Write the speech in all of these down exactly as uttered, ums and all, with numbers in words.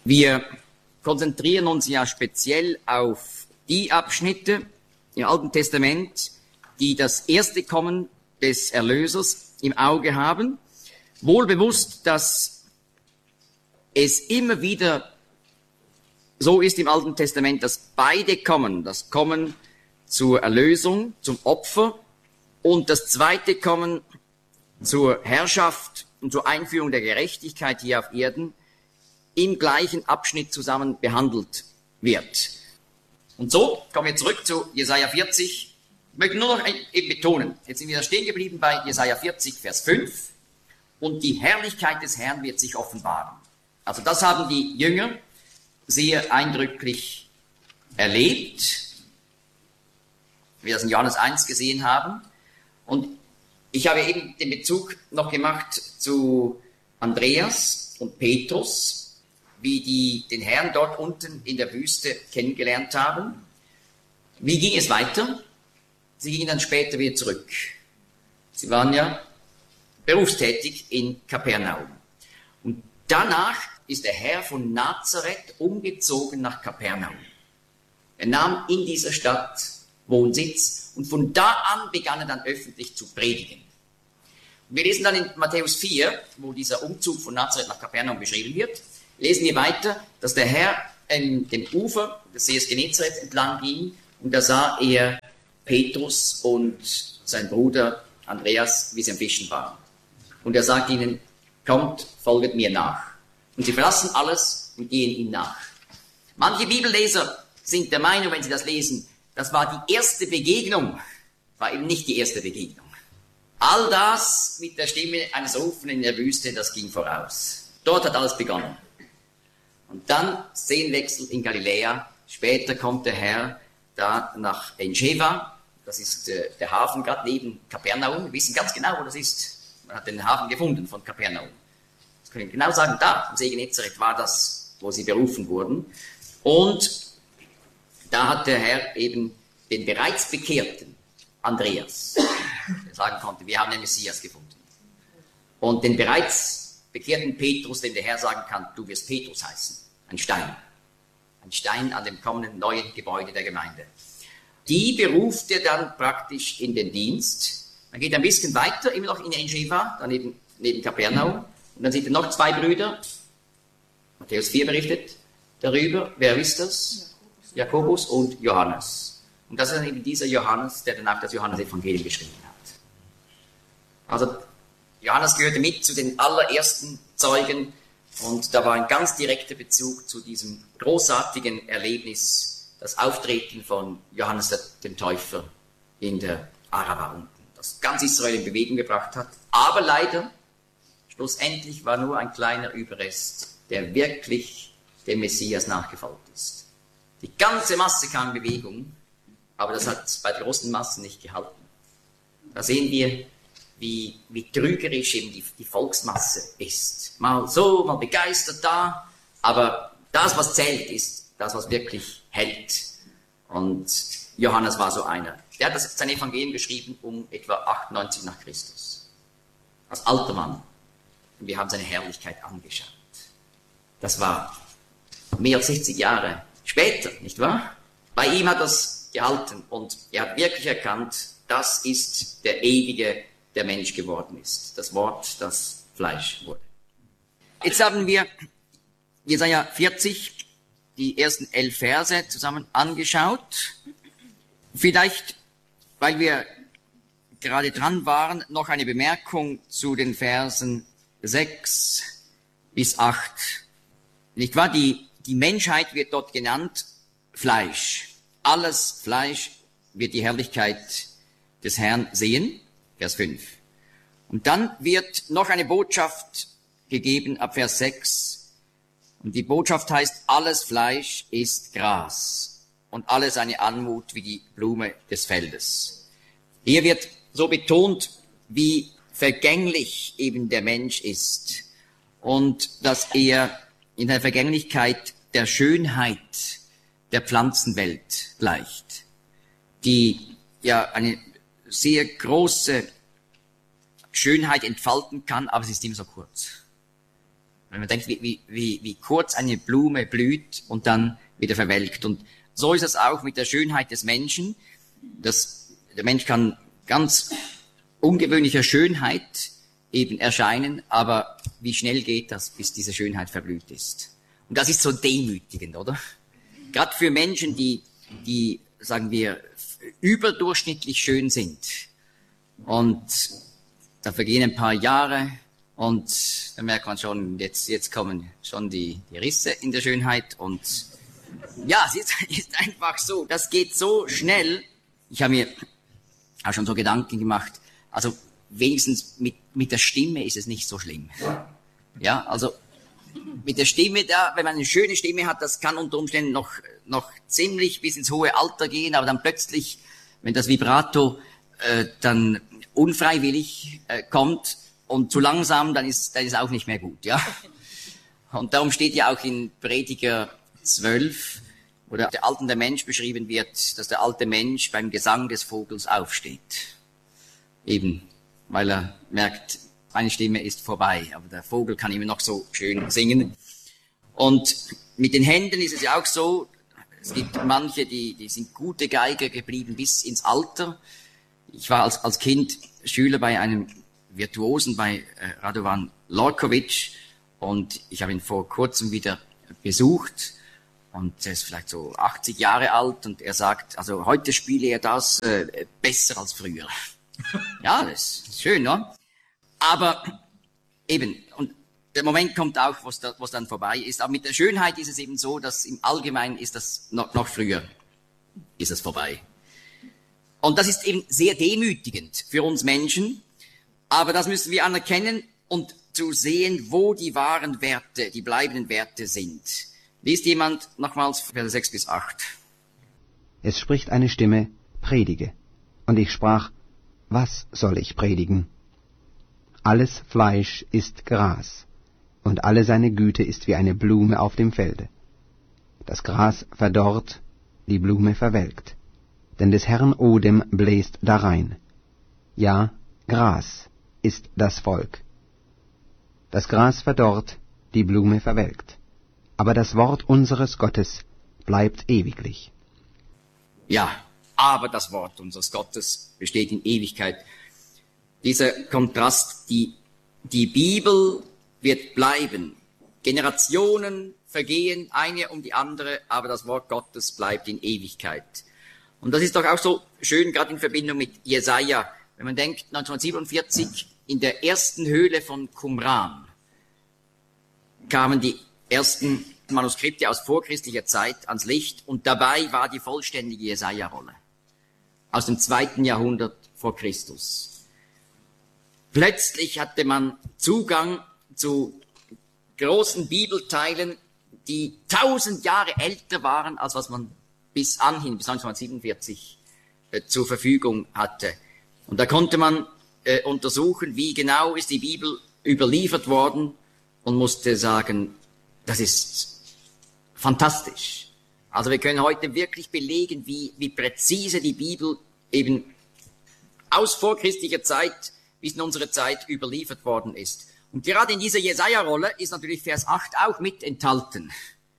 Wir konzentrieren uns ja speziell auf die Abschnitte im Alten Testament, die das erste Kommen des Erlösers im Auge haben, wohl bewusst, dass es immer wieder so ist im Alten Testament, dass beide kommen, das Kommen zur Erlösung, zum Opfer und das zweite Kommen zur Herrschaft und zur Einführung der Gerechtigkeit hier auf Erden im gleichen Abschnitt zusammen behandelt wird. Und so kommen wir zurück zu Jesaja vierzig. Ich möchte nur noch eben betonen, jetzt sind wir stehen geblieben bei Jesaja vierzig, Vers fünf. Und die Herrlichkeit des Herrn wird sich offenbaren. Also das haben die Jünger sehr eindrücklich erlebt, wie wir das in Johannes eins gesehen haben. Und ich habe eben den Bezug noch gemacht zu Andreas und Petrus, wie die den Herrn dort unten in der Wüste kennengelernt haben. Wie ging es weiter? Sie gingen dann später wieder zurück. Sie waren ja berufstätig in Kapernaum. Und danach ist der Herr von Nazareth umgezogen nach Kapernaum. Er nahm in dieser Stadt Wohnsitz und von da an begann er dann öffentlich zu predigen. Und wir lesen dann in Matthäus vier, wo dieser Umzug von Nazareth nach Kapernaum beschrieben wird, lesen wir weiter, dass der Herr an dem Ufer des Sees Genezareth entlang ging und da sah er Petrus und sein Bruder Andreas, wie sie am Fischen waren. Und er sagt ihnen, kommt, folget mir nach. Und sie verlassen alles und gehen ihm nach. Manche Bibelleser sind der Meinung, wenn sie das lesen, das war die erste Begegnung, war eben nicht die erste Begegnung. All das mit der Stimme eines Rufen in der Wüste, das ging voraus. Dort hat alles begonnen. Und dann Szenenwechsel in Galiläa. Später kommt der Herr da nach Enscheva. Das ist äh, der Hafen gerade neben Kapernaum. Wir wissen ganz genau, wo das ist. Man hat den Hafen gefunden von Kapernaum. Das können wir genau sagen, da am See Genezareth war das, wo sie berufen wurden. Und da hat der Herr eben den bereits Bekehrten, Andreas, der sagen konnte, wir haben den Messias gefunden. Und den bereits bekehrten Petrus, dem der Herr sagen kann, du wirst Petrus heißen, ein Stein. Ein Stein an dem kommenden neuen Gebäude der Gemeinde. Die beruft er dann praktisch in den Dienst. Man geht ein bisschen weiter, immer noch in Enscheva, daneben neben Kapernaum. Und dann sieht er noch zwei Brüder. Matthäus vier berichtet darüber. Wer ist das? Jakobus und Johannes. Und das ist dann eben dieser Johannes, der danach das Johannesevangelium geschrieben hat. Also Johannes gehörte mit zu den allerersten Zeugen und da war ein ganz direkter Bezug zu diesem großartigen Erlebnis, das Auftreten von Johannes dem Täufer in der Araba unten, das ganz Israel in Bewegung gebracht hat. Aber leider, schlussendlich war nur ein kleiner Überrest, der wirklich dem Messias nachgefolgt ist. Die ganze Masse kam in Bewegung, aber das hat bei der großen Masse nicht gehalten. Da sehen wir, wie, wie trügerisch eben die, die Volksmasse ist. Mal so, mal begeistert da, aber das, was zählt, ist das, was wirklich hält. Und Johannes war so einer. Der hat das, sein Evangelium geschrieben um etwa achtundneunzig nach Christus. Als alter Mann. Und wir haben seine Herrlichkeit angeschaut. Das war mehr als sechzig Jahre später, nicht wahr? Bei ihm hat das gehalten und er hat wirklich erkannt, das ist der Ewige, der Mensch geworden ist. Das Wort, das Fleisch wurde. Jetzt haben wir Jesaja vierzig, die ersten elf Verse zusammen angeschaut. Vielleicht, weil wir gerade dran waren, noch eine Bemerkung zu den Versen sechs bis acht. Nicht wahr? Die, die Menschheit wird dort genannt Fleisch. Alles Fleisch wird die Herrlichkeit des Herrn sehen. Vers fünf. Und dann wird noch eine Botschaft gegeben ab Vers sechs. Und die Botschaft heißt, alles Fleisch ist Gras und alle seine Anmut wie die Blume des Feldes. Hier wird so betont, wie vergänglich eben der Mensch ist und dass er in der Vergänglichkeit der Schönheit der Pflanzenwelt gleicht, die ja eine sehr große Schönheit entfalten kann, aber sie ist immer so kurz. Wenn man denkt, wie, wie, wie, wie kurz eine Blume blüht und dann wieder verwelkt. Und so ist es auch mit der Schönheit des Menschen. Das, der Mensch kann ganz ungewöhnlicher Schönheit eben erscheinen, aber wie schnell geht das, bis diese Schönheit verblüht ist? Und das ist so demütigend, oder? Gerade für Menschen, die, die, sagen wir, überdurchschnittlich schön sind. Und da vergehen ein paar Jahre und dann merkt man schon, jetzt, jetzt kommen schon die, die Risse in der Schönheit. Und ja, es ist, ist einfach so, das geht so schnell. Ich habe mir auch schon so Gedanken gemacht, also wenigstens mit, mit der Stimme ist es nicht so schlimm. Ja, also mit der Stimme da, wenn man eine schöne Stimme hat, das kann unter Umständen noch, noch ziemlich bis ins hohe Alter gehen, aber dann plötzlich, wenn das Vibrato äh, dann unfreiwillig äh, kommt und zu langsam, dann ist, dann ist auch nicht mehr gut, ja. Und darum steht ja auch in Prediger zwölf, wo der alternde Mensch beschrieben wird, dass der alte Mensch beim Gesang des Vogels aufsteht. Eben, weil er merkt, meine Stimme ist vorbei, aber der Vogel kann immer noch so schön singen. Und mit den Händen ist es ja auch so, es gibt manche, die, die sind gute Geiger geblieben bis ins Alter. Ich war als, als Kind Schüler bei einem Virtuosen, bei äh, Radovan Lorkovic, und ich habe ihn vor kurzem wieder besucht. Und er ist vielleicht so achtzig Jahre alt und er sagt, also heute spiele er das äh, besser als früher. Ja, das ist schön, ne? Aber eben, und der Moment kommt auch, wo es dann vorbei ist. Aber mit der Schönheit ist es eben so, dass im Allgemeinen ist das noch, noch früher, ist es vorbei. Und das ist eben sehr demütigend für uns Menschen. Aber das müssen wir anerkennen und zu sehen, wo die wahren Werte, die bleibenden Werte sind. Liest jemand nochmals Verse sechs bis acht. Es spricht eine Stimme, predige. Und ich sprach, was soll ich predigen? Alles Fleisch ist Gras, und alle seine Güte ist wie eine Blume auf dem Felde. Das Gras verdorrt, die Blume verwelkt, denn des Herrn Odem bläst darein. Ja, Gras ist das Volk. Das Gras verdorrt, die Blume verwelkt, aber das Wort unseres Gottes bleibt ewiglich. Ja, aber das Wort unseres Gottes besteht in Ewigkeit. Dieser Kontrast, die, die Bibel wird bleiben. Generationen vergehen, eine um die andere, aber das Wort Gottes bleibt in Ewigkeit. Und das ist doch auch so schön, gerade in Verbindung mit Jesaja. Wenn man denkt, neunzehnhundertsiebenundvierzig in der ersten Höhle von Qumran kamen die ersten Manuskripte aus vorchristlicher Zeit ans Licht und dabei war die vollständige Jesaja-Rolle aus dem zweiten Jahrhundert vor Christus. Plötzlich hatte man Zugang zu großen Bibelteilen, die tausend Jahre älter waren, als was man bis anhin, bis neunzehnhundertsiebenundvierzig, äh, zur Verfügung hatte. Und da konnte man äh, untersuchen, wie genau ist die Bibel überliefert worden und musste sagen, das ist fantastisch. Also wir können heute wirklich belegen, wie, wie präzise die Bibel eben aus vorchristlicher Zeit bis in unsere Zeit überliefert worden ist. Und gerade in dieser Jesaja-Rolle ist natürlich Vers acht auch mit enthalten.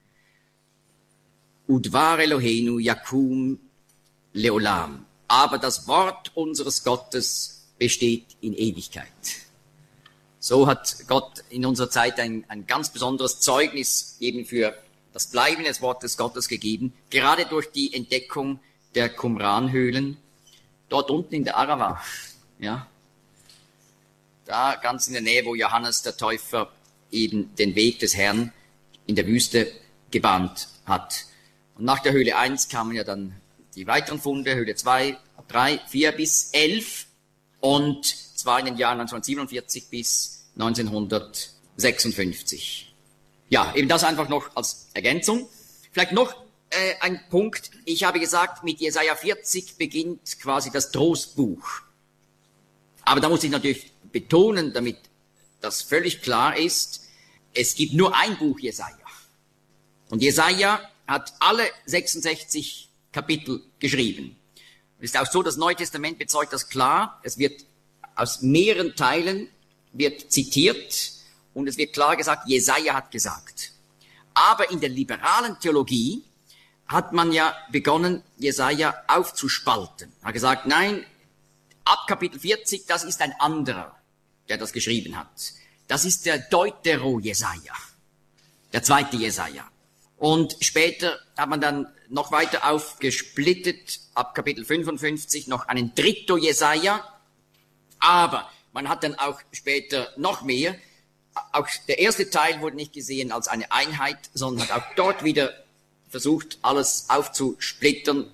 Udvar Eloheinu Yakum Leolam. Aber das Wort unseres Gottes besteht in Ewigkeit. So hat Gott in unserer Zeit ein, ein ganz besonderes Zeugnis eben für das Bleiben des Wortes Gottes gegeben, gerade durch die Entdeckung der Qumran-Höhlen, dort unten in der Arava, ja. Da ganz in der Nähe, wo Johannes der Täufer eben den Weg des Herrn in der Wüste gebahnt hat. Und nach der Höhle eins kamen ja dann die weiteren Funde, Höhle zwei, drei, vier bis elf, und zwar in den Jahren neunzehnhundertsiebenundvierzig bis neunzehnhundertsechsundfünfzig. Ja, eben das einfach noch als Ergänzung. Vielleicht noch äh, ein Punkt. Ich habe gesagt, mit Jesaja vierzig beginnt quasi das Trostbuch. Aber da muss ich natürlich betonen, damit das völlig klar ist, es gibt nur ein Buch Jesaja. Und Jesaja hat alle sechsundsechzig Kapitel geschrieben. Es ist auch so, das Neue Testament bezeugt das klar. Es wird aus mehreren Teilen wird zitiert und es wird klar gesagt, Jesaja hat gesagt. Aber in der liberalen Theologie hat man ja begonnen, Jesaja aufzuspalten. Er hat gesagt, nein, ab Kapitel vierzig, das ist ein anderer, der das geschrieben hat. Das ist der Deutero-Jesaja, der zweite Jesaja. Und später hat man dann noch weiter aufgesplittet, ab Kapitel fünfundfünfzig noch einen Dritto-Jesaja. Aber man hat dann auch später noch mehr. Auch der erste Teil wurde nicht gesehen als eine Einheit, sondern hat auch dort wieder versucht, alles aufzusplittern.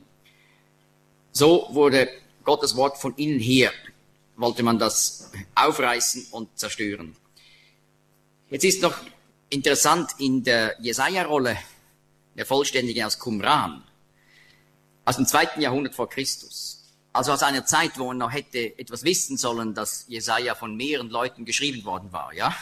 So wurde Gottes Wort von innen her, wollte man das aufreißen und zerstören. Jetzt ist noch interessant in der Jesaja-Rolle, der Vollständige aus Qumran, aus dem zweiten Jahrhundert vor Christus. Also aus einer Zeit, wo man noch hätte etwas wissen sollen, dass Jesaja von mehreren Leuten geschrieben worden war, ja?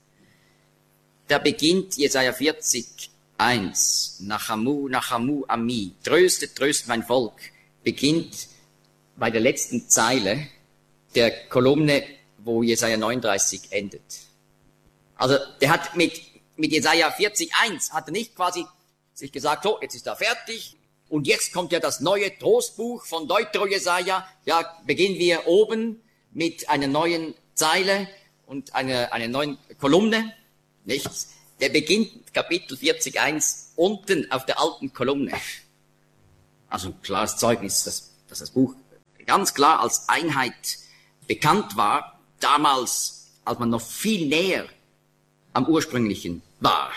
Da beginnt Jesaja vierzig, eins, Nachamu, Nachamu, Ami, tröstet, tröstet mein Volk, beginnt bei der letzten Zeile der Kolumne, wo Jesaja neununddreißig endet. Also, der hat mit, mit Jesaja vierzig, eins, hat er nicht quasi sich gesagt, so, jetzt ist er fertig, und jetzt kommt ja das neue Trostbuch von Deutero-Jesaja, ja, beginnen wir oben mit einer neuen Zeile und einer, einer neuen Kolumne, nichts. Der beginnt Kapitel vierzig, eins unten auf der alten Kolumne. Also ein klares Zeugnis, dass, dass das Buch ganz klar als Einheit bekannt war, damals, als man noch viel näher am ursprünglichen war.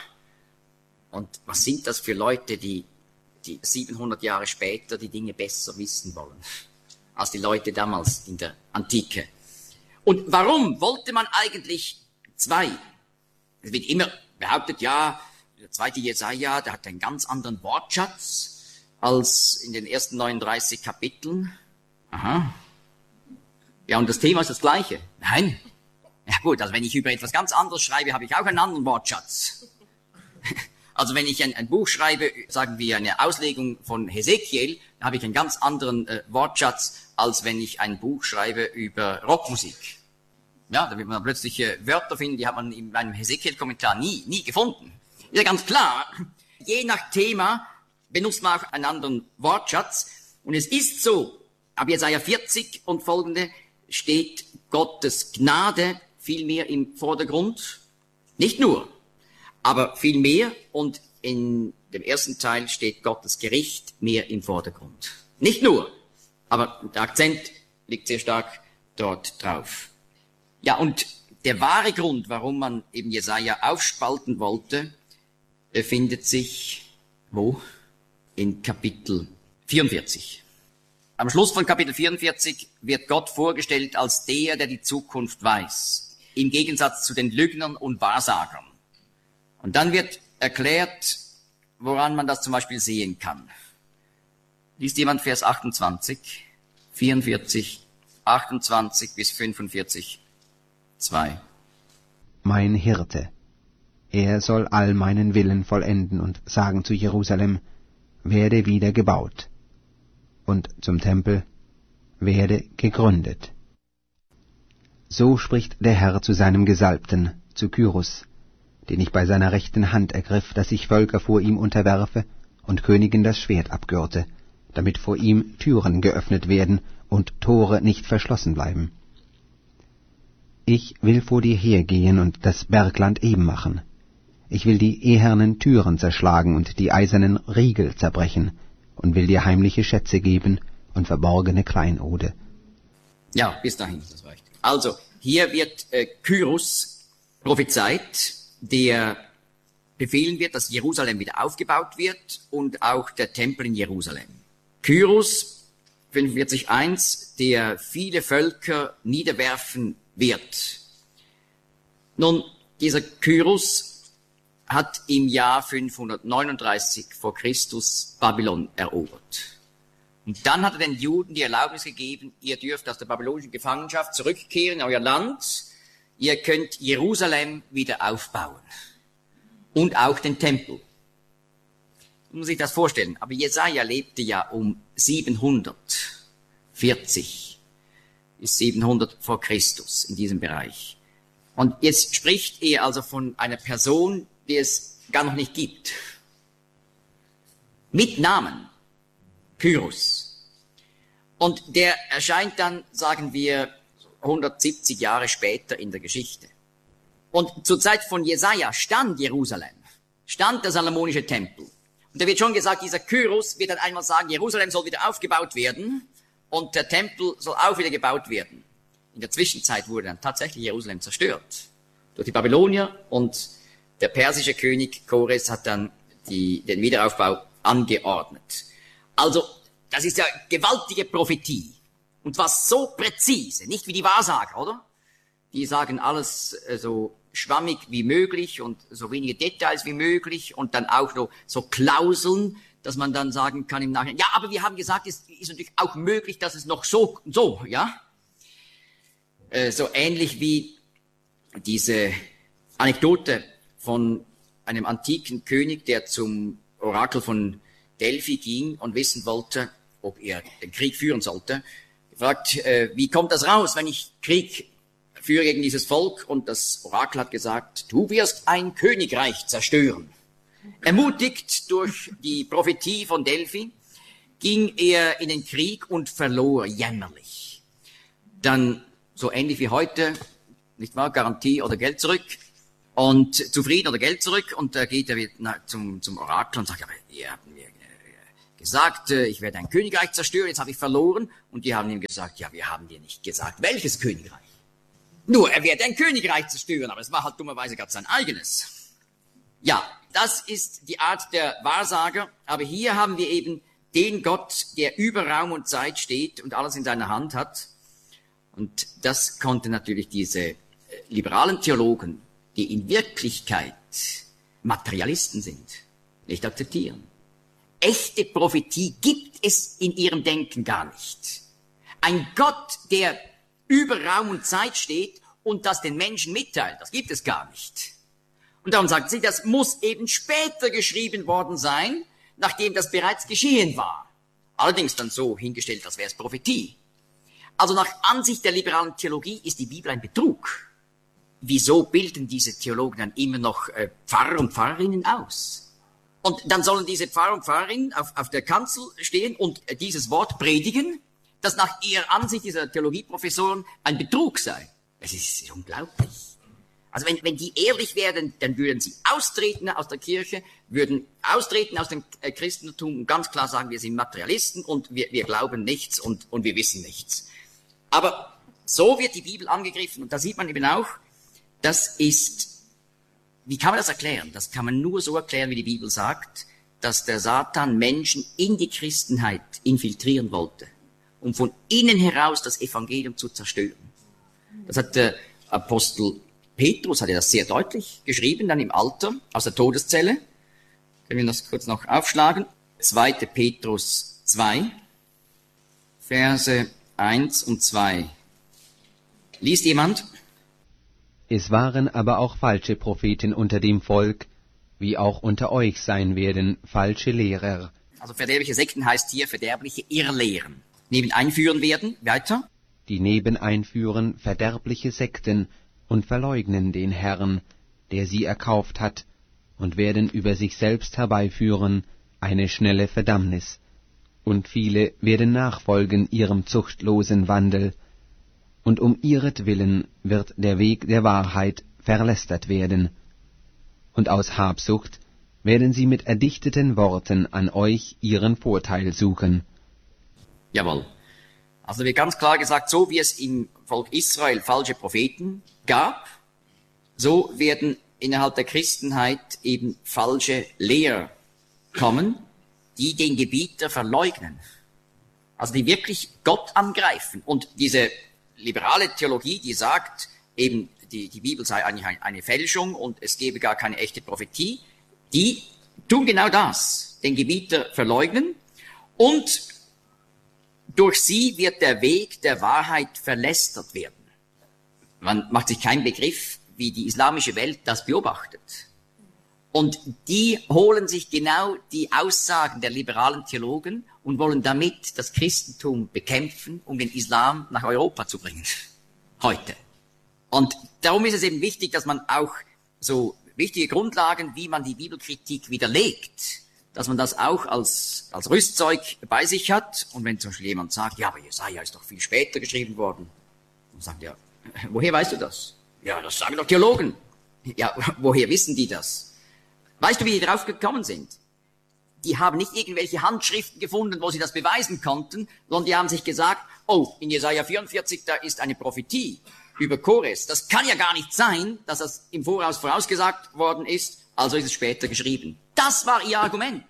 Und was sind das für Leute, die, die siebenhundert Jahre später die Dinge besser wissen wollen, als die Leute damals in der Antike? Und warum wollte man eigentlich zwei? Es wird immer behauptet, ja, der zweite Jesaja, der hat einen ganz anderen Wortschatz als in den ersten neununddreißig Kapiteln. Aha. Ja, und das Thema ist das gleiche. Nein. Ja gut, also wenn ich über etwas ganz anderes schreibe, habe ich auch einen anderen Wortschatz. Also wenn ich ein, ein Buch schreibe, sagen wir eine Auslegung von Hesekiel, dann habe ich einen ganz anderen äh, Wortschatz, als wenn ich ein Buch schreibe über Rockmusik. Ja, da wird man plötzlich äh, Wörter finden, die hat man in einem Hesekiel-Kommentar nie, nie gefunden. Ist ja ganz klar, je nach Thema benutzt man auch einen anderen Wortschatz. Und es ist so, ab Jesaja vierzig und folgende steht Gottes Gnade viel mehr im Vordergrund. Nicht nur, aber viel mehr. Und in dem ersten Teil steht Gottes Gericht mehr im Vordergrund. Nicht nur, aber der Akzent liegt sehr stark dort drauf. Ja, und der wahre Grund, warum man eben Jesaja aufspalten wollte, befindet sich wo? In Kapitel vierundvierzig. Am Schluss von Kapitel vierundvierzig wird Gott vorgestellt als der, der die Zukunft weiß, im Gegensatz zu den Lügnern und Wahrsagern. Und dann wird erklärt, woran man das zum Beispiel sehen kann. Liest jemand Vers achtundzwanzig, vierundvierzig, achtundzwanzig bis fünfundvierzig, zwei. Mein Hirte, er soll all meinen Willen vollenden und sagen zu Jerusalem, werde wieder gebaut, und zum Tempel, werde gegründet. So spricht der Herr zu seinem Gesalbten, zu Kyrus, den ich bei seiner rechten Hand ergriff, dass ich Völker vor ihm unterwerfe und Königen das Schwert abgürte, damit vor ihm Türen geöffnet werden und Tore nicht verschlossen bleiben. Ich will vor dir hergehen und das Bergland eben machen. Ich will die ehernen Türen zerschlagen und die eisernen Riegel zerbrechen und will dir heimliche Schätze geben und verborgene Kleinode. Ja, bis dahin, das reicht. Also, hier wird äh, Kyrus prophezeit, der befehlen wird, dass Jerusalem wieder aufgebaut wird und auch der Tempel in Jerusalem. Kyrus, fünfundvierzig eins, der viele Völker niederwerfen wird. Nun, dieser Kyrus hat im Jahr fünfhundertneununddreißig vor Christus Babylon erobert. Und dann hat er den Juden die Erlaubnis gegeben, ihr dürft aus der babylonischen Gefangenschaft zurückkehren in euer Land, ihr könnt Jerusalem wieder aufbauen. Und auch den Tempel. Man muss sich das vorstellen. Aber Jesaja lebte ja um siebenhundertvierzig bis siebenhundert vor Christus in diesem Bereich. Und jetzt spricht er also von einer Person, die es gar noch nicht gibt. Mit Namen. Kyros. Und der erscheint dann, sagen wir, hundertsiebzig Jahre später in der Geschichte. Und zur Zeit von Jesaja stand Jerusalem, stand der salomonische Tempel. Und da wird schon gesagt, dieser Kyros wird dann einmal sagen, Jerusalem soll wieder aufgebaut werden und der Tempel soll auch wieder gebaut werden. In der Zwischenzeit wurde dann tatsächlich Jerusalem zerstört durch die Babylonier und der persische König Chores hat dann die, den Wiederaufbau angeordnet. Also, das ist ja gewaltige Prophetie. Und zwar so präzise, nicht wie die Wahrsager, oder? Die sagen alles äh, so schwammig wie möglich und so wenige Details wie möglich und dann auch noch so Klauseln, dass man dann sagen kann im Nachhinein, ja, aber wir haben gesagt, es ist natürlich auch möglich, dass es noch so, so, ja? Äh, so ähnlich wie diese Anekdote von einem antiken König, der zum Orakel von Delphi ging und wissen wollte, ob er den Krieg führen sollte. Fragt, äh, wie kommt das raus, wenn ich Krieg führe gegen dieses Volk? Und das Orakel hat gesagt, du wirst ein Königreich zerstören. Ermutigt durch die Prophetie von Delphi, ging er in den Krieg und verlor jämmerlich. Dann, so ähnlich wie heute, nicht wahr, Garantie oder Geld zurück und zufrieden oder Geld zurück und da geht er wieder zum, zum Orakel und sagt, aber ihr habt mir gesagt, ich werde ein Königreich zerstören, jetzt habe ich verloren. Und die haben ihm gesagt, ja, wir haben dir nicht gesagt, welches Königreich. Nur, er werde ein Königreich zerstören, aber es war halt dummerweise gerade sein eigenes. Ja, das ist die Art der Wahrsager, aber hier haben wir eben den Gott, der über Raum und Zeit steht und alles in seiner Hand hat. Und das konnten natürlich diese liberalen Theologen, die in Wirklichkeit Materialisten sind, nicht akzeptieren. Echte Prophetie gibt es in ihrem Denken gar nicht. Ein Gott, der über Raum und Zeit steht und das den Menschen mitteilt, das gibt es gar nicht. Und darum sagt sie, das muss eben später geschrieben worden sein, nachdem das bereits geschehen war. Allerdings dann so hingestellt, als wäre es Prophetie. Also nach Ansicht der liberalen Theologie ist die Bibel ein Betrug. Wieso bilden diese Theologen dann immer noch äh, Pfarrer und Pfarrerinnen aus? Und dann sollen diese Pfarrer und Pfarrerinnen auf, auf der Kanzel stehen und äh, dieses Wort predigen, das nach ihrer Ansicht dieser Theologieprofessoren ein Betrug sei. Es ist, ist unglaublich. Also wenn, wenn die ehrlich wären, dann würden sie austreten aus der Kirche, würden austreten aus dem äh, Christentum und ganz klar sagen, wir sind Materialisten und wir, wir glauben nichts und, und wir wissen nichts. Aber so wird die Bibel angegriffen und da sieht man eben auch, das ist, wie kann man das erklären? Das kann man nur so erklären, wie die Bibel sagt, dass der Satan Menschen in die Christenheit infiltrieren wollte, um von innen heraus das Evangelium zu zerstören. Das hat der Apostel Petrus, hat er das sehr deutlich geschrieben, dann im Alter, aus der Todeszelle. Können wir das kurz noch aufschlagen? zweiter Petrus zwei, Verse eins und zwei. Liest jemand? Es waren aber auch falsche Propheten unter dem Volk, wie auch unter euch sein werden falsche Lehrer. Also verderbliche Sekten heißt hier verderbliche Irrlehren. Neben einführen werden, weiter. Die neben einführen verderbliche Sekten und verleugnen den Herrn, der sie erkauft hat, und werden über sich selbst herbeiführen eine schnelle Verdammnis. Und viele werden nachfolgen ihrem zuchtlosen Wandel, und um ihretwillen wird der Weg der Wahrheit verlästert werden. Und aus Habsucht werden sie mit erdichteten Worten an euch ihren Vorteil suchen. Jawohl. Also wird ganz klar gesagt, so wie es im Volk Israel falsche Propheten gab, so werden innerhalb der Christenheit eben falsche Lehrer kommen, die den Gebieter verleugnen. Also die wirklich Gott angreifen. Und diese liberale Theologie, die sagt, eben die, die Bibel sei eigentlich eine, eine Fälschung und es gebe gar keine echte Prophetie, die tun genau das, den Gebieter verleugnen und durch sie wird der Weg der Wahrheit verlästert werden. Man macht sich keinen Begriff, wie die islamische Welt das beobachtet. Und die holen sich genau die Aussagen der liberalen Theologen und wollen damit das Christentum bekämpfen, um den Islam nach Europa zu bringen. Heute. Und darum ist es eben wichtig, dass man auch so wichtige Grundlagen, wie man die Bibelkritik widerlegt, dass man das auch als, als Rüstzeug bei sich hat. Und wenn zum Beispiel jemand sagt, ja, aber Jesaja ist doch viel später geschrieben worden, dann sagt er, woher weißt du das? Ja, das sagen doch Theologen. Ja, woher wissen die das? Weißt du, wie die drauf gekommen sind? Die haben nicht irgendwelche Handschriften gefunden, wo sie das beweisen konnten, sondern die haben sich gesagt, oh, in Jesaja vierundvierzig, da ist eine Prophetie über Kores. Das kann ja gar nicht sein, dass das im Voraus vorausgesagt worden ist, also ist es später geschrieben. Das war ihr Argument.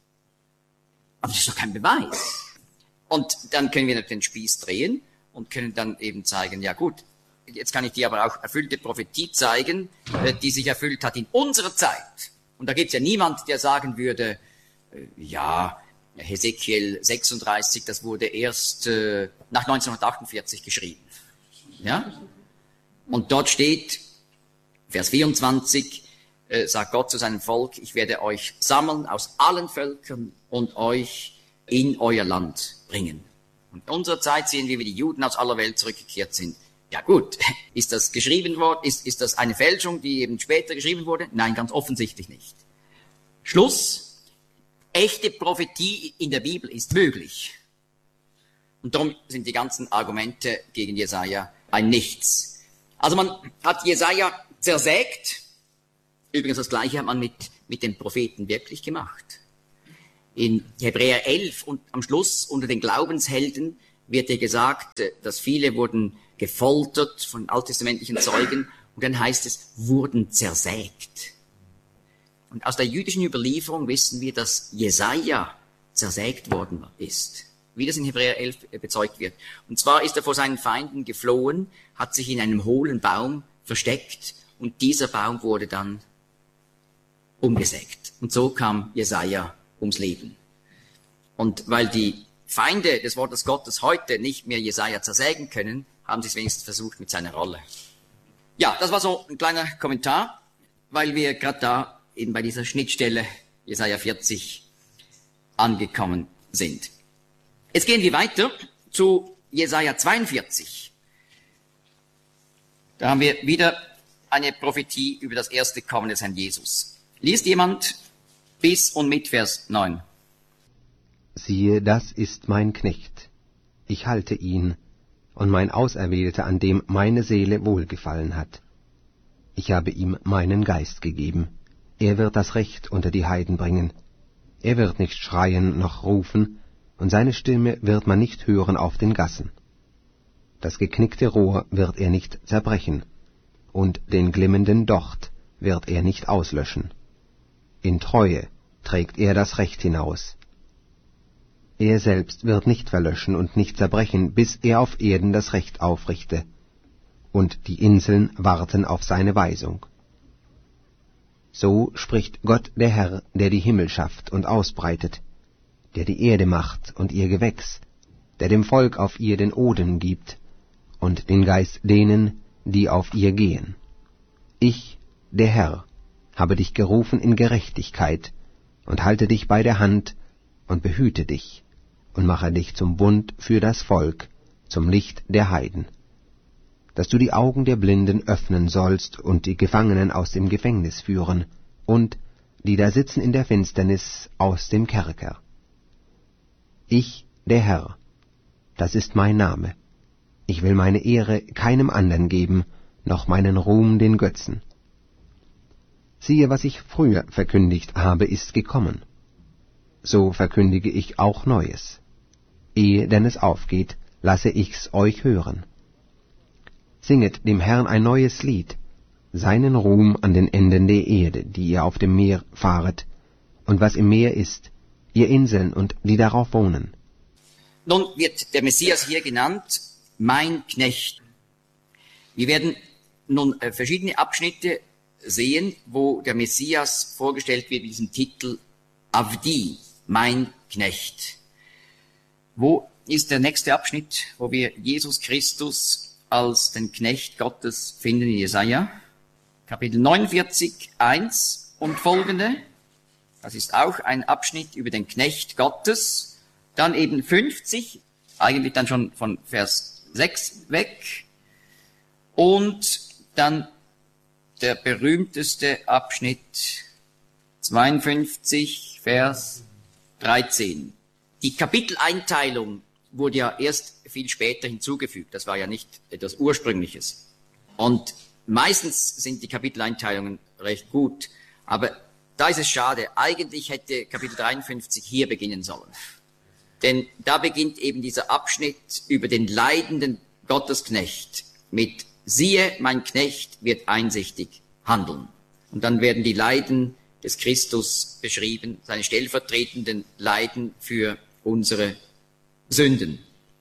Aber das ist doch kein Beweis. Und dann können wir den Spieß drehen und können dann eben zeigen, ja gut, jetzt kann ich dir aber auch erfüllte Prophetie zeigen, die sich erfüllt hat in unserer Zeit. Und da gibt es ja niemand, der sagen würde, ja, Hesekiel sechsunddreißig, das wurde erst äh, nach neunzehnhundertachtundvierzig geschrieben. Ja? Und dort steht, Vers vierundzwanzig, äh, sagt Gott zu seinem Volk, ich werde euch sammeln aus allen Völkern und euch in euer Land bringen. Und in unserer Zeit sehen wir, wie die Juden aus aller Welt zurückgekehrt sind. Ja gut, ist das geschrieben worden? Ist, ist das eine Fälschung, die eben später geschrieben wurde? Nein, ganz offensichtlich nicht. Schluss. Echte Prophetie in der Bibel ist möglich. Und darum sind die ganzen Argumente gegen Jesaja ein Nichts. Also man hat Jesaja zersägt. Übrigens das Gleiche hat man mit, mit den Propheten wirklich gemacht. In Hebräer elf und am Schluss unter den Glaubenshelden wird ja gesagt, dass viele wurden gefoltert von alttestamentlichen Zeugen. Und dann heißt es, wurden zersägt. Und aus der jüdischen Überlieferung wissen wir, dass Jesaja zersägt worden ist, wie das in Hebräer elf bezeugt wird. Und zwar ist er vor seinen Feinden geflohen, hat sich in einem hohlen Baum versteckt und dieser Baum wurde dann umgesägt. Und so kam Jesaja ums Leben. Und weil die Feinde des Wortes Gottes heute nicht mehr Jesaja zersägen können, haben sie es wenigstens versucht mit seiner Rolle. Ja, das war so ein kleiner Kommentar, weil wir gerade da eben bei dieser Schnittstelle Jesaja vierzig angekommen sind. Jetzt gehen wir weiter zu Jesaja zweiundvierzig. Da haben wir wieder eine Prophetie über das erste Kommen des Herrn Jesus. Liest jemand bis und mit Vers neun. Siehe, das ist mein Knecht. Ich halte ihn, und mein Auserwählter, an dem meine Seele wohlgefallen hat. Ich habe ihm meinen Geist gegeben. Er wird das Recht unter die Heiden bringen. Er wird nicht schreien noch rufen, und seine Stimme wird man nicht hören auf den Gassen. Das geknickte Rohr wird er nicht zerbrechen, und den glimmenden Docht wird er nicht auslöschen. In Treue trägt er das Recht hinaus. Er selbst wird nicht verlöschen und nicht zerbrechen, bis er auf Erden das Recht aufrichte, und die Inseln warten auf seine Weisung. So spricht Gott der Herr, der die Himmel schafft und ausbreitet, der die Erde macht und ihr Gewächs, der dem Volk auf ihr den Odem gibt und den Geist denen, die auf ihr gehen. Ich, der Herr, habe dich gerufen in Gerechtigkeit und halte dich bei der Hand und behüte dich und mache dich zum Bund für das Volk, zum Licht der Heiden, dass du die Augen der Blinden öffnen sollst und die Gefangenen aus dem Gefängnis führen und die da sitzen in der Finsternis aus dem Kerker. Ich, der Herr, das ist mein Name. Ich will meine Ehre keinem anderen geben, noch meinen Ruhm den Götzen. Siehe, was ich früher verkündigt habe, ist gekommen. So verkündige ich auch Neues. Ehe denn es aufgeht, lasse ich's euch hören. Singet dem Herrn ein neues Lied, seinen Ruhm an den Enden der Erde, die ihr auf dem Meer fahret, und was im Meer ist, ihr Inseln und die darauf wohnen. Nun wird der Messias hier genannt, mein Knecht. Wir werden nun äh, verschiedene Abschnitte sehen, wo der Messias vorgestellt wird mit diesem Titel Avdi, mein Knecht. Wo ist der nächste Abschnitt, wo wir Jesus Christus als den Knecht Gottes finden in Jesaja? Kapitel neunundvierzig, eins und folgende. Das ist auch ein Abschnitt über den Knecht Gottes. Dann eben fünfzig, eigentlich dann schon von Vers sechs weg. Und dann der berühmteste Abschnitt zweiundfünfzig, Vers dreizehn. Die Kapiteleinteilung wurde ja erst viel später hinzugefügt. Das war ja nicht etwas Ursprüngliches. Und meistens sind die Kapiteleinteilungen recht gut. Aber da ist es schade. Eigentlich hätte Kapitel dreiundfünfzig hier beginnen sollen. Denn da beginnt eben dieser Abschnitt über den leidenden Gottesknecht mit siehe, mein Knecht wird einsichtig handeln. Und dann werden die Leiden des Christus beschrieben, seine stellvertretenden Leiden für unsere Sünden.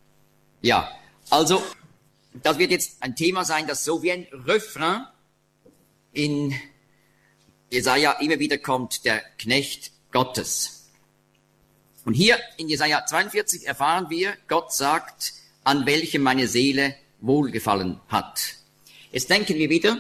Ja, also das wird jetzt ein Thema sein, das so wie ein Refrain in Jesaja immer wieder kommt, der Knecht Gottes. Und hier in Jesaja zweiundvierzig erfahren wir, Gott sagt, an welchem meine Seele wohlgefallen hat. Jetzt denken wir wieder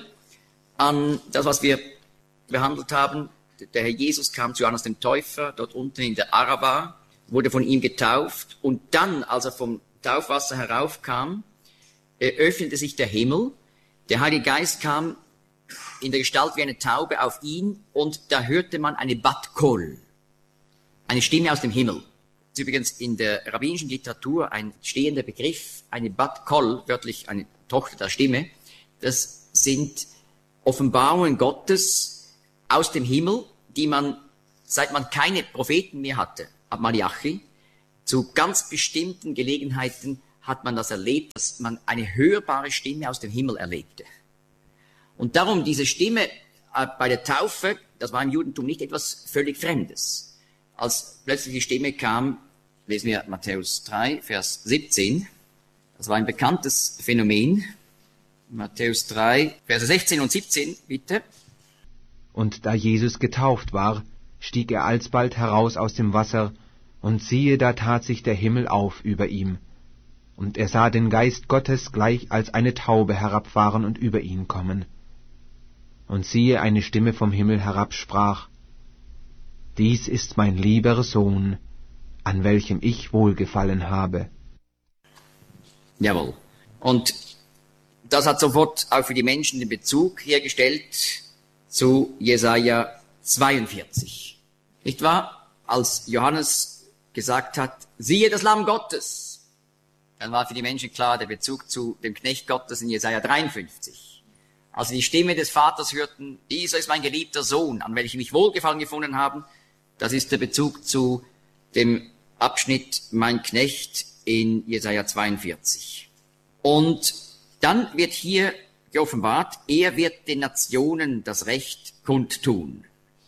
an das, was wir behandelt haben. Der Herr Jesus kam zu Johannes dem Täufer, dort unten in der Araba, wurde von ihm getauft und dann, als er vom Taufwasser heraufkam, öffnete sich der Himmel. Der Heilige Geist kam in der Gestalt wie eine Taube auf ihn und da hörte man eine Bat Kol, eine Stimme aus dem Himmel. Das ist übrigens in der rabbinischen Literatur ein stehender Begriff, eine Bat Kol, wörtlich eine Tochter der Stimme. Das sind Offenbarungen Gottes aus dem Himmel, die man, seit man keine Propheten mehr hatte, ab Malachi, zu ganz bestimmten Gelegenheiten hat man das erlebt, dass man eine hörbare Stimme aus dem Himmel erlebte. Und darum diese Stimme bei der Taufe, das war im Judentum nicht etwas völlig Fremdes. Als plötzlich die Stimme kam, lesen wir Matthäus drei, Vers siebzehn, das war ein bekanntes Phänomen. Matthäus drei, Verse sechzehn und siebzehn, bitte. Und da Jesus getauft war, stieg er alsbald heraus aus dem Wasser, und siehe, da tat sich der Himmel auf über ihm. Und er sah den Geist Gottes gleich als eine Taube herabfahren und über ihn kommen. Und siehe, eine Stimme vom Himmel herab sprach, dies ist mein lieber Sohn, an welchem ich wohlgefallen habe. Jawohl. Und das hat sofort auch für die Menschen den Bezug hergestellt zu Jesaja zweiundvierzig. Nicht wahr? Als Johannes gesagt hat, siehe das Lamm Gottes, dann war für die Menschen klar der Bezug zu dem Knecht Gottes in Jesaja dreiundfünfzig. Als sie die Stimme des Vaters hörten, dieser ist mein geliebter Sohn, an welchem ich Wohlgefallen gefunden habe, das ist der Bezug zu dem Abschnitt mein Knecht in Jesaja zweiundvierzig. Und dann wird hier geoffenbart, er wird den Nationen das Recht kundtun.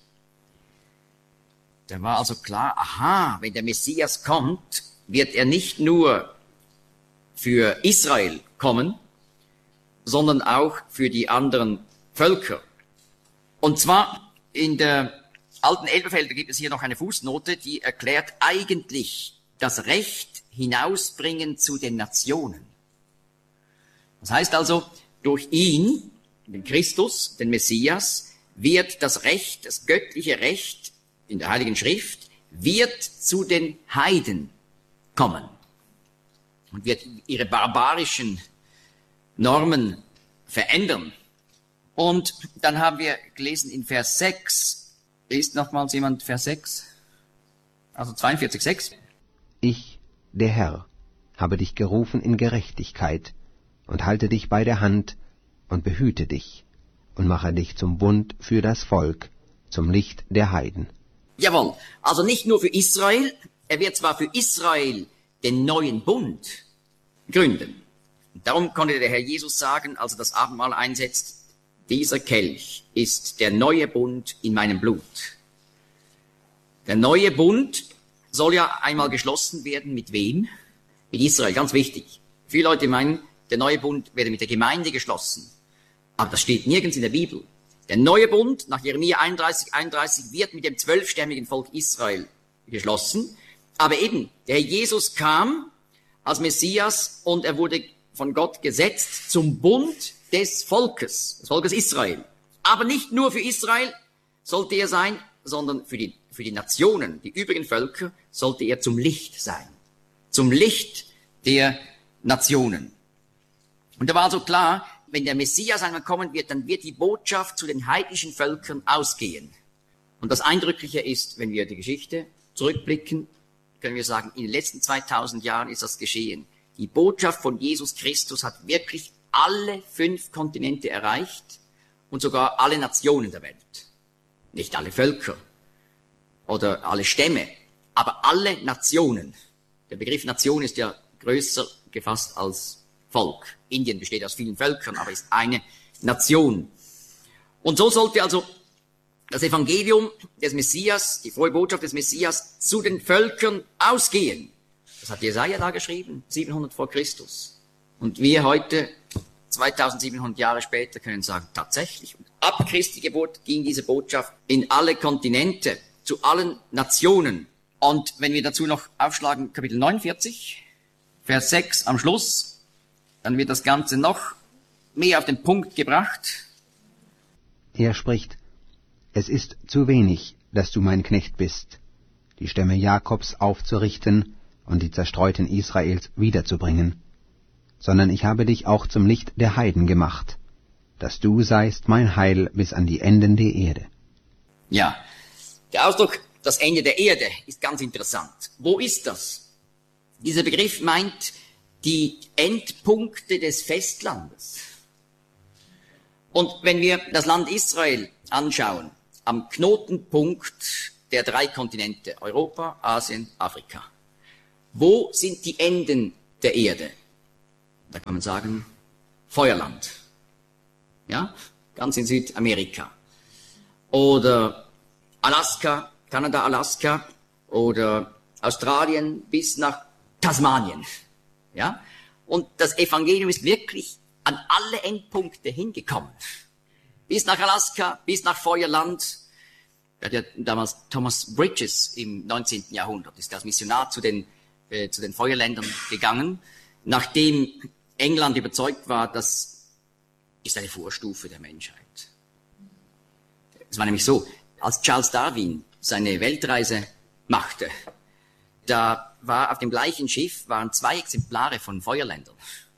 Da war also klar, aha, wenn der Messias kommt, wird er nicht nur für Israel kommen, sondern auch für die anderen Völker. Und zwar in der alten Elberfelder gibt es hier noch eine Fußnote, die erklärt eigentlich das Recht hinausbringen zu den Nationen. Das heißt also, durch ihn, den Christus, den Messias, wird das Recht, das göttliche Recht in der Heiligen Schrift, wird zu den Heiden kommen und wird ihre barbarischen Normen verändern. Und dann haben wir gelesen in Vers sechs, liest nochmals jemand Vers sechs, also zweiundvierzig, sechs. Ich, der Herr, habe dich gerufen in Gerechtigkeit und halte dich bei der Hand und behüte dich und mache dich zum Bund für das Volk, zum Licht der Heiden. Jawohl, also nicht nur für Israel, er wird zwar für Israel den neuen Bund gründen. Und darum konnte der Herr Jesus sagen, als er das Abendmahl einsetzt, dieser Kelch ist der neue Bund in meinem Blut. Der neue Bund soll ja einmal geschlossen werden mit wem? Mit Israel, ganz wichtig. Viele Leute meinen, der neue Bund werde mit der Gemeinde geschlossen. Aber das steht nirgends in der Bibel. Der neue Bund, nach Jeremia einunddreißig, einunddreißig, wird mit dem zwölfstämmigen Volk Israel geschlossen. Aber eben, der Herr Jesus kam als Messias und er wurde von Gott gesetzt zum Bund des Volkes, des Volkes Israel. Aber nicht nur für Israel sollte er sein, sondern für die, für die Nationen, die übrigen Völker, sollte er zum Licht sein. Zum Licht der Nationen. Und da war also klar, wenn der Messias einmal kommen wird, dann wird die Botschaft zu den heidnischen Völkern ausgehen. Und das Eindrückliche ist, wenn wir die Geschichte zurückblicken, können wir sagen, in den letzten zweitausend Jahren ist das geschehen. Die Botschaft von Jesus Christus hat wirklich alle fünf Kontinente erreicht und sogar alle Nationen der Welt. Nicht alle Völker oder alle Stämme, aber alle Nationen. Der Begriff Nation ist ja größer gefasst als Volk. Indien besteht aus vielen Völkern, aber ist eine Nation. Und so sollte also das Evangelium des Messias, die frohe Botschaft des Messias, zu den Völkern ausgehen. Das hat Jesaja da geschrieben, siebenhundert vor Christus. Und wir heute, zweitausendsiebenhundert Jahre später, können sagen, tatsächlich. Und ab Christi Geburt ging diese Botschaft in alle Kontinente, zu allen Nationen. Und wenn wir dazu noch aufschlagen, Kapitel neunundvierzig, Vers sechs am Schluss, dann wird das Ganze noch mehr auf den Punkt gebracht. Er spricht: Es ist zu wenig, dass du mein Knecht bist, die Stämme Jakobs aufzurichten und die Zerstreuten Israels wiederzubringen, sondern ich habe dich auch zum Licht der Heiden gemacht, dass du seist mein Heil bis an die Enden der Erde. Ja, der Ausdruck das Ende der Erde ist ganz interessant. Wo ist das? Dieser Begriff meint die Endpunkte des Festlandes. Und wenn wir das Land Israel anschauen, am Knotenpunkt der drei Kontinente, Europa, Asien, Afrika, wo sind die Enden der Erde? Da kann man sagen, Feuerland. Ja, ganz in Südamerika. Oder Alaska, Kanada, Alaska, oder Australien bis nach Tasmanien. Ja? Und das Evangelium ist wirklich an alle Endpunkte hingekommen. Bis nach Alaska, bis nach Feuerland. Da hat ja damals Thomas Bridges im neunzehnten Jahrhundert, ist als Missionar zu den, äh, zu den Feuerländern gegangen, nachdem England überzeugt war, das ist eine Vorstufe der Menschheit. Es war nämlich so, als Charles Darwin seine Weltreise machte, da war auf dem gleichen Schiff waren zwei Exemplare von Feuerländern.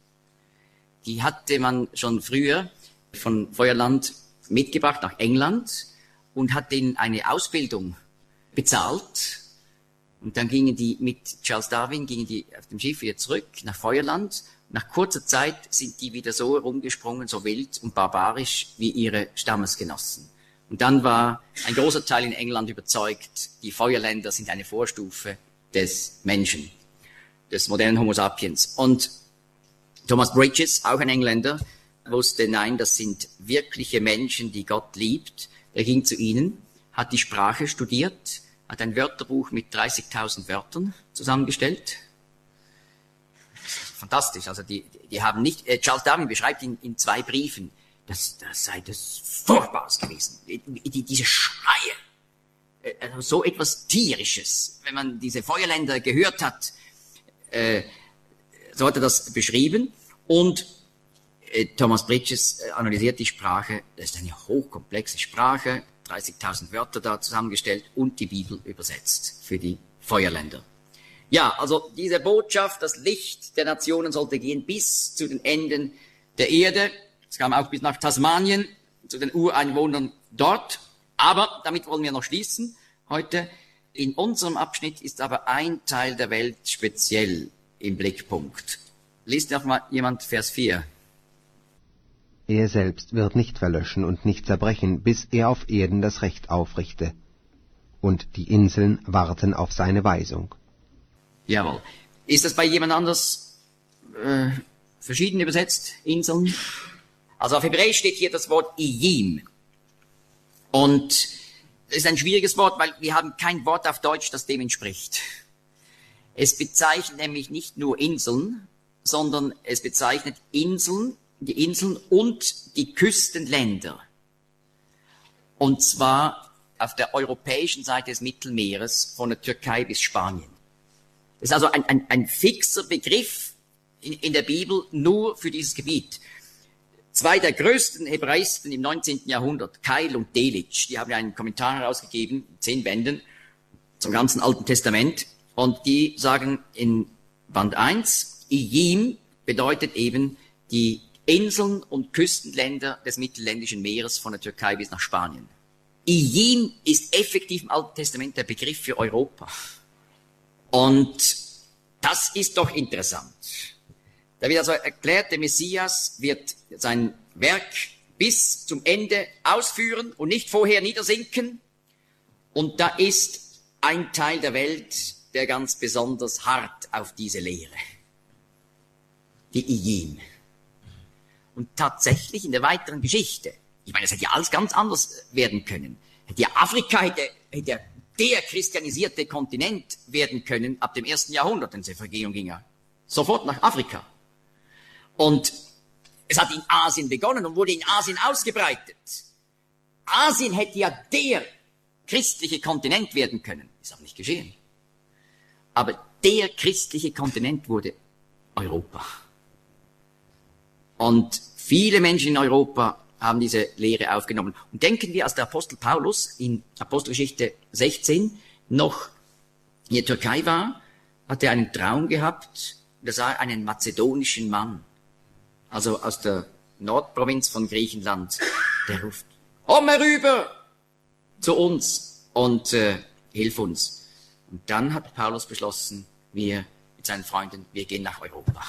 Die hatte man schon früher von Feuerland mitgebracht nach England und hat denen eine Ausbildung bezahlt. Und dann gingen die mit Charles Darwin, gingen die auf dem Schiff wieder zurück nach Feuerland. Nach kurzer Zeit sind die wieder so rumgesprungen, so wild und barbarisch wie ihre Stammesgenossen. Und dann war ein großer Teil in England überzeugt, die Feuerländer sind eine Vorstufe des Menschen, des modernen Homo sapiens. Und Thomas Bridges, auch ein Engländer, wusste, nein, das sind wirkliche Menschen, die Gott liebt. Er ging zu ihnen, hat die Sprache studiert, hat ein Wörterbuch mit dreißigtausend Wörtern zusammengestellt. Fantastisch, also die, die haben nicht, äh, Charles Darwin beschreibt in, in zwei Briefen, das, das sei das Furchtbares gewesen. Die, die, diese Schreie, äh, so etwas Tierisches. Wenn man diese Feuerländer gehört hat, äh, so hat er das beschrieben. Und äh, Thomas Bridges äh, analysiert die Sprache. Das ist eine hochkomplexe Sprache, dreißigtausend Wörter da zusammengestellt und die Bibel übersetzt für die Feuerländer. Ja, also diese Botschaft, das Licht der Nationen sollte gehen bis zu den Enden der Erde. Es kam auch bis nach Tasmanien, zu den Ureinwohnern dort. Aber damit wollen wir noch schließen heute. In unserem Abschnitt ist aber ein Teil der Welt speziell im Blickpunkt. Liest doch mal jemand Vers vier. Er selbst wird nicht verlöschen und nicht zerbrechen, bis er auf Erden das Recht aufrichte. Und die Inseln warten auf seine Weisung. Jawohl. Ist das bei jemand anders äh, verschieden übersetzt, Inseln? Also auf Hebräisch steht hier das Wort Iyim. Und es ist ein schwieriges Wort, weil wir haben kein Wort auf Deutsch, das dem entspricht. Es bezeichnet nämlich nicht nur Inseln, sondern es bezeichnet Inseln, die Inseln und die Küstenländer. Und zwar auf der europäischen Seite des Mittelmeeres, von der Türkei bis Spanien. Das ist also ein, ein, ein fixer Begriff in, in der Bibel nur für dieses Gebiet. Zwei der größten Hebräisten im neunzehnten Jahrhundert, Keil und Delitzsch, die haben einen Kommentar herausgegeben, zehn Bänden, zum ganzen Alten Testament. Und die sagen in Band eins, Iyim bedeutet eben die Inseln und Küstenländer des Mittelländischen Meeres von der Türkei bis nach Spanien. Ijim ist effektiv im Alten Testament der Begriff für Europa. Und das ist doch interessant. Da wird also erklärt, der Messias wird sein Werk bis zum Ende ausführen und nicht vorher niedersinken. Und da ist ein Teil der Welt, der ganz besonders hart auf diese Lehre. Die Ijim. Und tatsächlich in der weiteren Geschichte, ich meine, es hätte ja alles ganz anders werden können. Hätte ja Afrika, hätte, hätte ja der christianisierte Kontinent werden können ab dem ersten Jahrhundert, denn die Vergehung ging ja sofort nach Afrika. Und es hat in Asien begonnen und wurde in Asien ausgebreitet. Asien hätte ja der christliche Kontinent werden können. Ist auch nicht geschehen. Aber der christliche Kontinent wurde Europa. Und viele Menschen in Europa haben diese Lehre aufgenommen. Und denken wir, als der Apostel Paulus in Apostelgeschichte sechzehn noch in der Türkei war, hat er einen Traum gehabt, da sah er einen mazedonischen Mann, also aus der Nordprovinz von Griechenland, der ruft, komm herüber zu uns und äh, hilf uns. Und dann hat Paulus beschlossen, wir mit seinen Freunden, wir gehen nach Europa.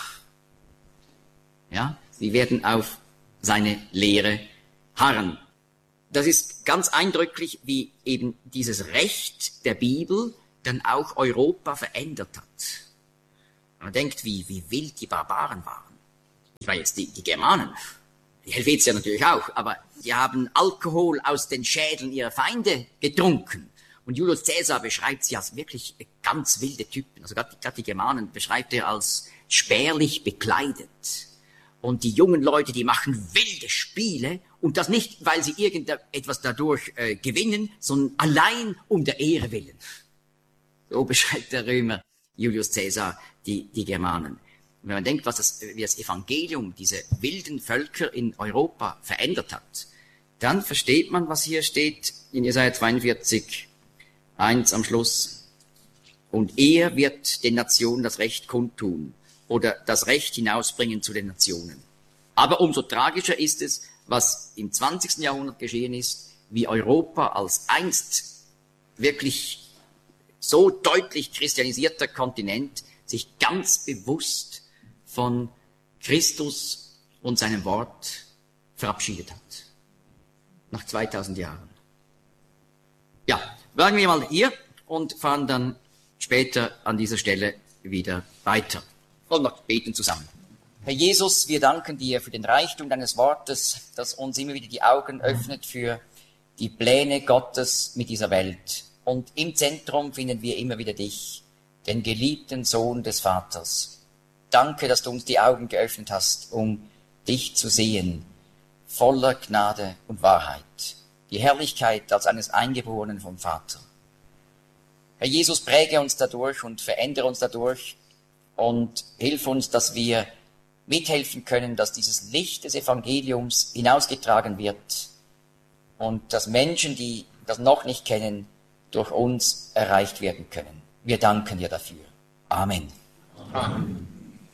Ja, sie werden auf seine Lehre harren. Das ist ganz eindrücklich, wie eben dieses Recht der Bibel dann auch Europa verändert hat. Man denkt, wie, wie wild die Barbaren waren. Ich meine jetzt die, die Germanen, die Helvetier natürlich auch, aber die haben Alkohol aus den Schädeln ihrer Feinde getrunken. Und Julius Caesar beschreibt sie als wirklich ganz wilde Typen. Also gerade, gerade die Germanen beschreibt er als spärlich bekleidet. Und die jungen Leute, die machen wilde Spiele und das nicht, weil sie irgendetwas dadurch äh, gewinnen, sondern allein um der Ehre willen. So beschreibt der Römer Julius Caesar die, die Germanen. Und wenn man denkt, was das, wie das Evangelium diese wilden Völker in Europa verändert hat, dann versteht man, was hier steht in Jesaja zweiundvierzig, eins am Schluss. Und er wird den Nationen das Recht kundtun oder das Recht hinausbringen zu den Nationen. Aber umso tragischer ist es, was im zwanzigsten Jahrhundert geschehen ist, wie Europa als einst wirklich so deutlich christianisierter Kontinent sich ganz bewusst von Christus und seinem Wort verabschiedet hat. Nach zweitausend Jahren. Ja, bleiben wir mal hier und fahren dann später an dieser Stelle wieder weiter. Und noch beten zusammen. Herr Jesus, wir danken dir für den Reichtum deines Wortes, das uns immer wieder die Augen öffnet für die Pläne Gottes mit dieser Welt. Und im Zentrum finden wir immer wieder dich, den geliebten Sohn des Vaters. Danke, dass du uns die Augen geöffnet hast, um dich zu sehen, voller Gnade und Wahrheit. Die Herrlichkeit als eines Eingeborenen vom Vater. Herr Jesus, präge uns dadurch und verändere uns dadurch und hilf uns, dass wir mithelfen können, dass dieses Licht des Evangeliums hinausgetragen wird und dass Menschen, die das noch nicht kennen, durch uns erreicht werden können. Wir danken dir dafür. Amen. Amen.